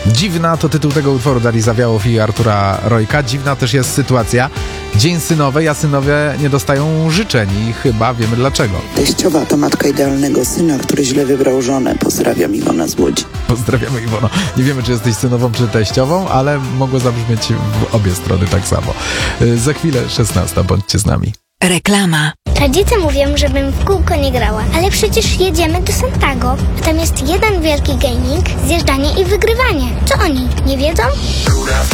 Dziwna to tytuł tego utworu Darii Zawiałow i Artura Rojka. Dziwna też jest sytuacja dzień synowej, a synowie nie dostają życzeń i chyba wiemy dlaczego. Teściowa to matka idealnego syna, który źle wybrał żonę. Pozdrawiam, Iwona z Łodzi. Pozdrawiamy, Iwono. Nie wiemy, czy jesteś synową, czy teściową, ale mogło zabrzmieć w obie strony tak samo. Za chwilę 16, bądźcie z nami. Reklama. Rodzice mówią, żebym w kółko nie grała, ale przecież jedziemy do Santago. Tam jest jeden wielki gaming, zjeżdżanie i wygrywanie. Co oni, nie wiedzą?